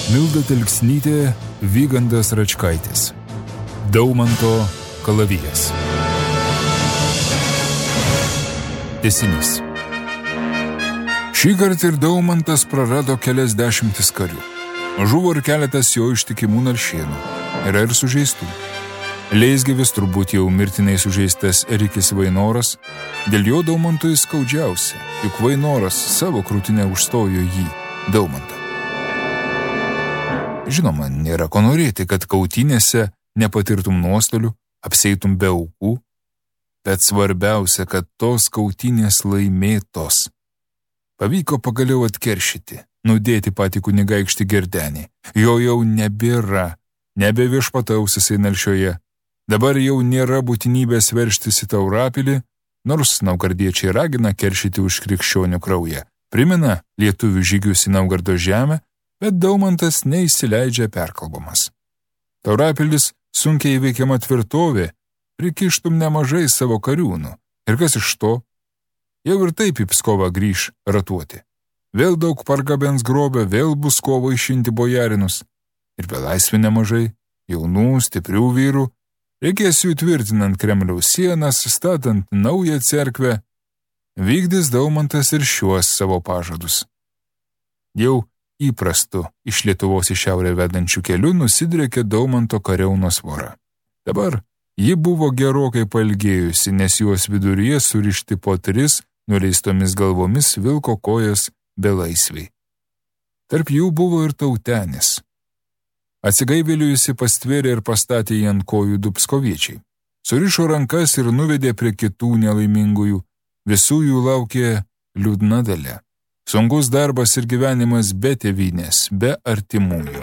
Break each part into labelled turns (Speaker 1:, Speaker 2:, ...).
Speaker 1: Milda Telksnytė, Vygandas Račkaitis. Daumanto kalavijas. Tęsinys. Šįkart ir Daumantas prarado kelias dešimtis karių. Žuvo ir keletas jo ištikimų naršėnų. Yra ir sužeistų. Leisgyvis turbūt jau mirtinai sužeistas Erikis Vainoras. Dėl jo Daumantui skaudžiausia, juk Vainoras savo krūtinę užstojo jį, Daumantą. Žinoma, nėra ko norėti, kad kautynėse nepatirtum nuostolių, apseitum be aukų, bet svarbiausia, kad tos kautynės laimėtos. Pavyko pagaliau atkeršyti, nudėti patį kunigaikštį Gerdenį. Jo jau nebėra, nebeviešpataus jisai Nalšioje. Dabar jau nėra būtinybės veržtis į Taurapilį, nors naugardiečiai ragina keršyti už krikščionių kraują. Primena lietuvių žygius į Naugardo žemę, bet Daumantas neįsileidžia perkalbamas. Taurapilis sunkiai įveikiama tvirtovė, prikištum nemažai savo kariūnų. Ir kas iš to? Jau ir taip į Pskovą grįž ratuoti. Vėl daug pargabens grobę, vėl bus kovo išimti bojarinus. Ir belaisvių nemažai, jaunų, stiprių vyrų. Reikės jų tvirtinant Kremliaus sienas, statant naują cerkvę. Vykdys Daumantas ir šiuos savo pažadus. Jau įprastu iš Lietuvos į šiaurę vedančių kelių nusidriekė Daumanto kariaunos vora. Dabar ji buvo gerokai pailgėjusi, nes juos viduryje surišti po 3 nuleistomis galvomis vilko kojas belaisviai. Tarp jų buvo ir Tautenis. Atsigaivėlijusi pastvėrė ir pastatė jį ant kojų 2 pskoviečiai. Surišo rankas ir nuvedė prie kitų nelaimingųjų. Visų jų laukė liūdna dalia. Sunkus darbas ir gyvenimas be tėvynės, be artimųjų.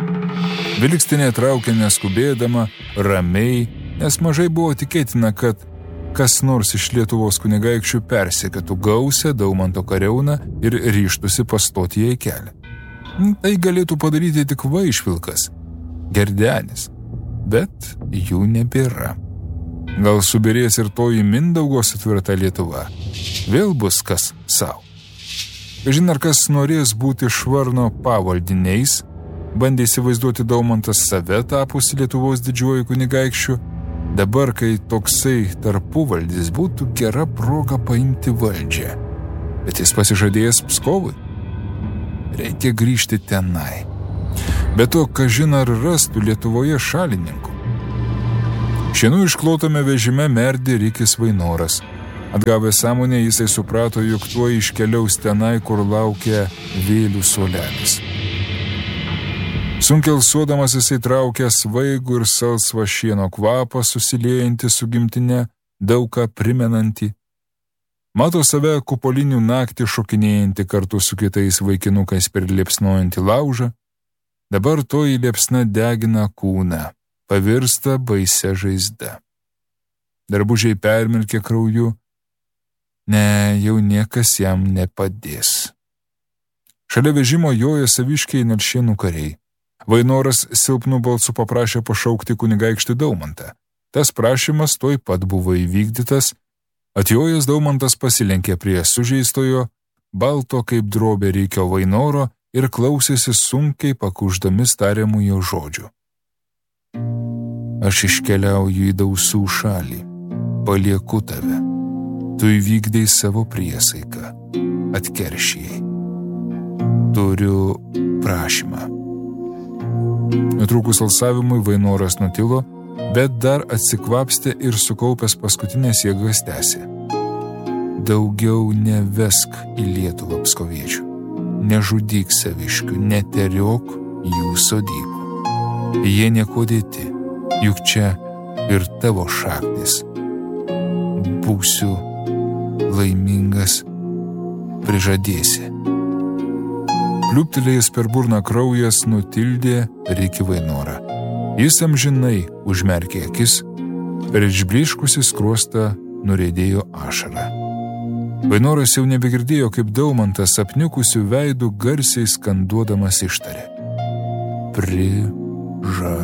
Speaker 1: Vilkstinė traukė neskubėdama, ramiai, nes mažai buvo tikėtina, kad kas nors iš Lietuvos kunigaikščių persekėtų gausią Daumanto kariauną ir ryžtųsi pastoti jai kelią. Tai galėtų padaryti tik Vaišvilkas, Gerdenis, bet jų nebėra. Gal subirės ir toji Mindaugo sutvirta Lietuva. Vėl bus kas savo. Žin, ar kas norės būti Švarno pavaldiniais, bandė įsivaizduoti Daumantas save tapusi Lietuvos didžiuoju kunigaikščiu. Dabar, kai toksai tarpuvaldis, būtų gera proga paimti valdžią. Bet jis pasižadėjęs Pskovui. Reikia grįžti tenai. Be to, kažin ar rastų Lietuvoje šalininkų. Šiandien išklotame vežime merdė Erikis Vainoras. Atgavęs sąmonę, jisai suprato, jog tuo iškeliaus tenai, kur laukia vėlių suolelis. Sunkelsuodamas jisai traukia svaigų ir salsvą šieno kvapą, susiliejantį su gimtine, daug ką primenantį. Mato save kupolinių naktį šokinėjantį kartu su kitais vaikinukais per liepsnojantį laužą. Dabar toji liepsna degina kūną, pavirsta baisia žaizda. Drabužiai permirkė krauju. Ne, jau niekas jam nepadės. Šalia vežimo jojo saviškiai Nalšėnų kariai. Vainoras silpnų balsų paprašė pašaukti kunigaikštį Daumantą. Tas prašymas tuoj pat buvo įvykdytas. Atjojęs Daumantas pasilenkė prie sužeistojo, balto kaip drobė Erikio Vainoro ir klausėsi sunkiai pakuždomis tariamų jo žodžių. Aš iškeliauju į Dausų šalį, palieku tave. Tu įvykdai savo priesaiką, atkeršijai. Turiu prašymą. Netrukus alsavimui Vainoras nutilo, bet dar atsikvapstė ir sukaupęs paskutinės jėgas tęsė. Daugiau nevesk į Lietuvą pskoviečių, nežudyk saviškių, neteriok jų sodybų. Jie nieko dėti, juk čia ir tavo šaknis. Būsiu laimingas, prižadėsi. Pliūptelėjęs per burną kraujas nutildė Erikį Vainorą. Jis amžinai užmerkė akis, per išbliškusį skruostą nuriedėjo ašarą. Vainoras jau nebegirdėjo, kaip Daumantas apniukusių veidų garsiai skanduodamas ištarė.